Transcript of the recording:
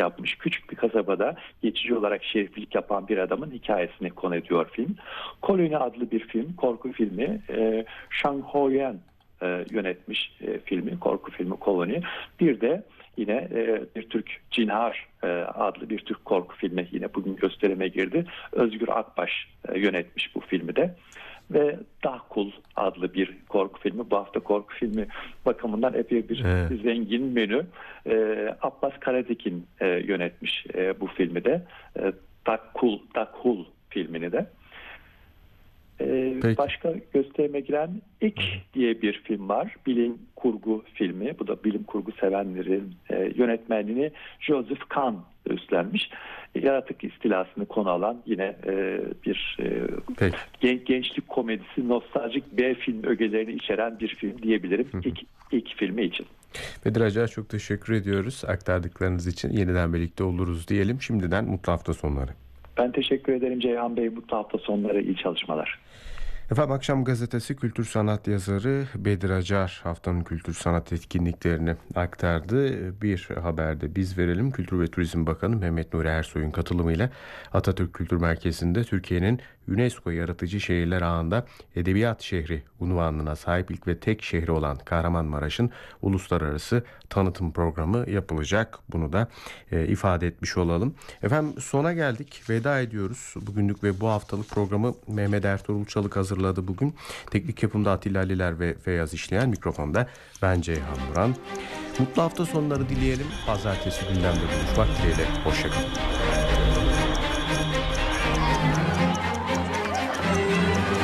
yapmış. Küçük bir kasabada geçici olarak şeriflik yapan bir adamın hikayesini konu ediyor film. Koloni adlı bir film, korku filmi. Shang Ho-yen yönetmiş filmi, korku filmi Koloni. Bir de yine bir Türk Cinhar adlı bir Türk korku filmi yine bugün gösterime girdi. Özgür Akbaş yönetmiş bu filmi de. Ve Dahkul adlı bir korku filmi. Bu hafta korku filmi bakımından epey bir zengin menü. Abbas Karatekin yönetmiş bu filmi de. Dakhul filmini de. Başka gösterime giren İk diye bir film var. Bilim kurgu filmi. Bu da bilim kurgu sevenlerin yönetmenliğini Joseph Kahn üstlenmiş. Yaratık istilasını konu alan yine bir gençlik komedisi, nostaljik B film ögelerini içeren bir film diyebilirim ilk filmi için. Bedir Acar, çok teşekkür ediyoruz aktardıklarınız için. Yeniden birlikte oluruz diyelim. Şimdiden mutlu hafta sonları. Ben teşekkür ederim Ceyhan Bey. Mutlu hafta sonları, iyi çalışmalar. Efendim, Akşam Gazetesi kültür sanat yazarı Bedir Acar haftanın kültür sanat etkinliklerini aktardı. Bir haberde biz verelim. Kültür ve Turizm Bakanı Mehmet Nuri Ersoy'un katılımıyla Atatürk Kültür Merkezi'nde Türkiye'nin UNESCO Yaratıcı Şehirler Ağı'nda Edebiyat Şehri unvanına sahip ilk ve tek şehri olan Kahramanmaraş'ın uluslararası tanıtım programı yapılacak. Bunu da ifade etmiş olalım. Efendim, sona geldik. Veda ediyoruz. Bugünlük ve bu haftalık programı Mehmet Ertuğrul Çalık hazırladı bugün. Teknik yapımda Atilla Aliler ve Feyyaz İşleyen, mikrofonda ben Ceyhan Duran. Mutlu hafta sonları dileyelim. Pazartesi gündemde buluşmak dileğiyle. Hoşçakalın.